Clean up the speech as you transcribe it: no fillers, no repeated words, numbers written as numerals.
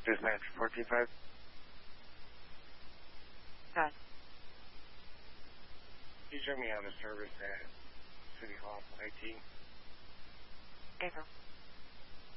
This match 425. Good. You show me on the service at City Hall IT. April.